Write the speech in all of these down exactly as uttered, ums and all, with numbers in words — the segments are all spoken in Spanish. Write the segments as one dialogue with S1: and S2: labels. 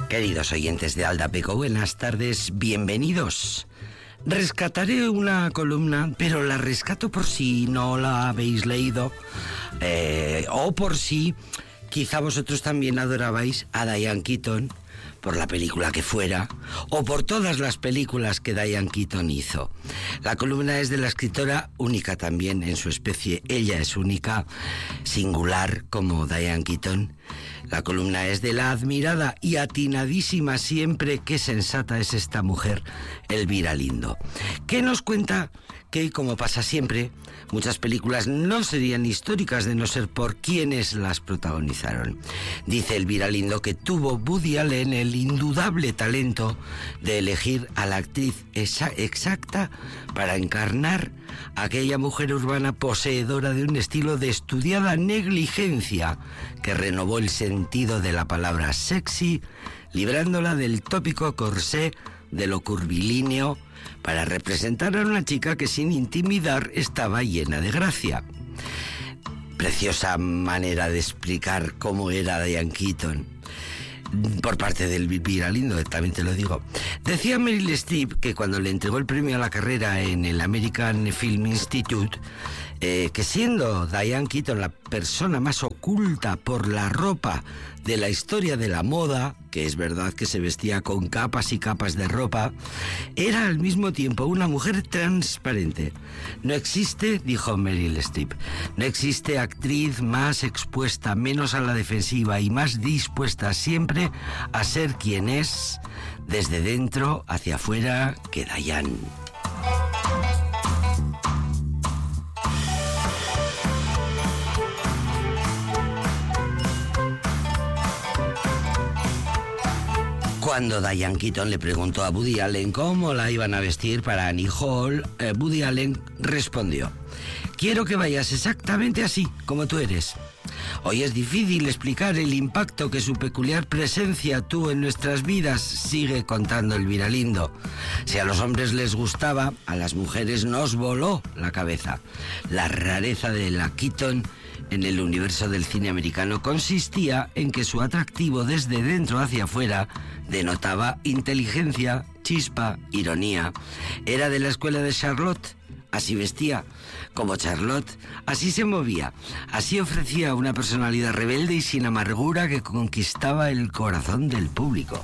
S1: Queridos oyentes de Aldapeco, buenas tardes, bienvenidos. Rescataré una columna, pero la rescato por si no la habéis leído, eh, o por si quizá vosotros también adorabais a Diane Keaton, por la película que fuera, o por todas las películas que Diane Keaton hizo. La columna es de la escritora, única también en su especie. Ella es única, singular como Diane Keaton. La columna es de la admirada y atinadísima siempre, qué sensata es esta mujer, Elvira Lindo, que nos cuenta que, como pasa siempre, muchas películas no serían históricas de no ser por quienes las protagonizaron. Dice Elvira Lindo que tuvo Woody Allen el indudable talento de elegir a la actriz exa- exacta para encarnar a aquella mujer urbana poseedora de un estilo de estudiada negligencia que renovó el sentido de la palabra sexy, librándola del tópico corsé de lo curvilíneo, para representar a una chica que sin intimidar estaba llena de gracia. Preciosa manera de explicar cómo era Diane Keaton por parte de Elvira Lindo, también te lo digo. Decía Meryl Streep que cuando le entregó el premio a la carrera en el American Film Institute, eh, que siendo Diane Keaton la persona más oculta por la ropa de la historia de la moda, que es verdad que se vestía con capas y capas de ropa, era al mismo tiempo una mujer transparente. No existe, dijo Meryl Streep, no existe actriz más expuesta, menos a la defensiva y más dispuesta siempre a ser quien es, desde dentro hacia afuera, que Diane. Cuando Diane Keaton le preguntó a Woody Allen cómo la iban a vestir para Annie Hall, eh, Woody Allen respondió: quiero que vayas exactamente así, como tú eres. Hoy es difícil explicar el impacto que su peculiar presencia tuvo en nuestras vidas, sigue contando Elvira Lindo. Si a los hombres les gustaba, a las mujeres nos voló la cabeza. La rareza de la Keaton en el universo del cine americano consistía en que su atractivo desde dentro hacia afuera denotaba inteligencia, chispa, ironía. Era de la escuela de Charlotte, así vestía. Como Charlotte, así se movía. Así ofrecía una personalidad rebelde y sin amargura que conquistaba el corazón del público.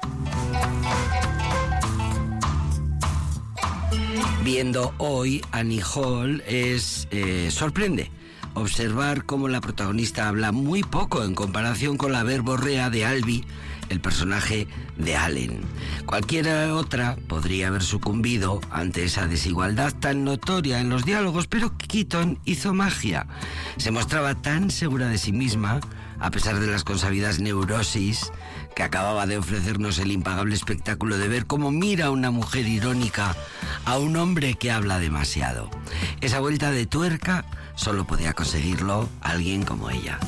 S1: Viendo hoy Annie Hall es eh, sorprende observar cómo la protagonista habla muy poco en comparación con la verborrea de Albie, el personaje de Allen. Cualquiera otra podría haber sucumbido ante esa desigualdad tan notoria en los diálogos, pero Keaton hizo magia. Se mostraba tan segura de sí misma, a pesar de las consabidas neurosis que acababa de ofrecernos el impagable espectáculo de ver cómo mira una mujer irónica a un hombre que habla demasiado. Esa vuelta de tuerca solo podía conseguirlo alguien como ella.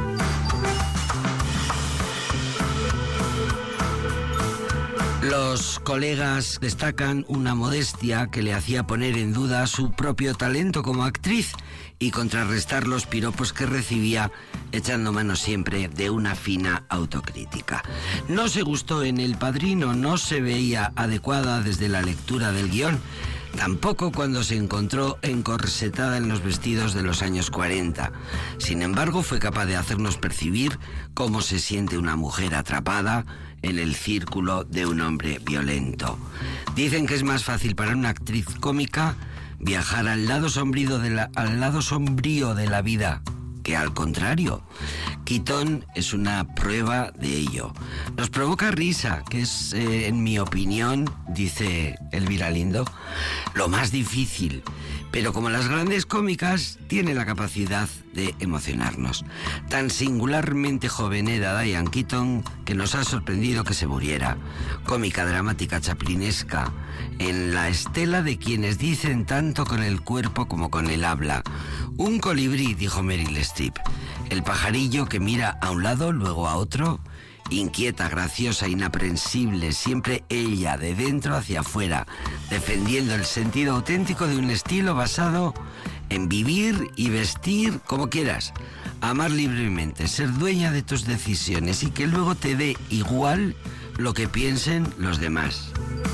S1: Los colegas destacan una modestia que le hacía poner en duda su propio talento como actriz y contrarrestar los piropos que recibía, echando mano siempre de una fina autocrítica. No se gustó en El Padrino, no se veía adecuada desde la lectura del guión, tampoco cuando se encontró encorsetada en los vestidos de los años cuarenta. Sin embargo, fue capaz de hacernos percibir cómo se siente una mujer atrapada en el círculo de un hombre violento. Dicen que es más fácil para una actriz cómica viajar al lado sombrío de la, al lado sombrío de la vida que al contrario. Keaton es una prueba de ello. Nos provoca risa, que es, eh, en mi opinión, dice Elvira Lindo, lo más difícil. Pero como las grandes cómicas, tiene la capacidad de emocionarnos. Tan singularmente joven era Diane Keaton que nos ha sorprendido que se muriera. Cómica, dramática, chaplinesca, en la estela de quienes dicen tanto con el cuerpo como con el habla. Un colibrí, dijo Meryl Streep. El pajarillo que mira a un lado, luego a otro, inquieta, graciosa, inaprensible, siempre ella, de dentro hacia afuera, defendiendo el sentido auténtico de un estilo basado en vivir y vestir como quieras, amar libremente, ser dueña de tus decisiones y que luego te dé igual lo que piensen los demás.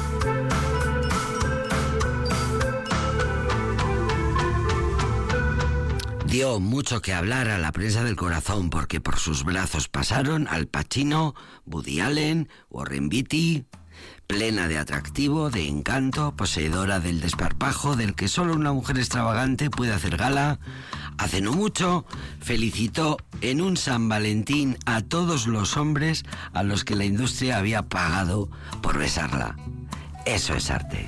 S1: Dio mucho que hablar a la prensa del corazón porque por sus brazos pasaron Al Pacino, Woody Allen, Warren Beatty, plena de atractivo, de encanto, poseedora del desparpajo del que solo una mujer extravagante puede hacer gala. Hace no mucho felicitó en un San Valentín a todos los hombres a los que la industria había pagado por besarla. Eso es arte.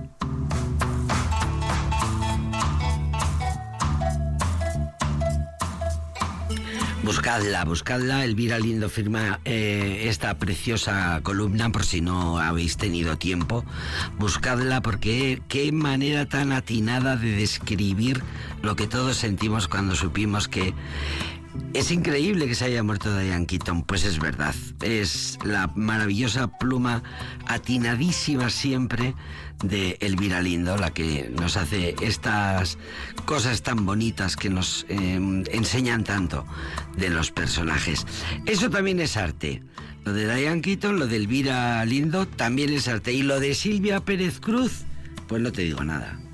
S1: Buscadla, buscadla. Elvira Lindo firma eh, esta preciosa columna por si no habéis tenido tiempo. Buscadla porque qué manera tan atinada de describir lo que todos sentimos cuando supimos que es increíble que se haya muerto Diane Keaton. Pues es verdad, es la maravillosa pluma atinadísima siempre de Elvira Lindo la que nos hace estas cosas tan bonitas que nos eh, enseñan tanto de los personajes. Eso también es arte. Lo de Diane Keaton, lo de Elvira Lindo también es arte. Y lo de Silvia Pérez Cruz, pues no te digo nada.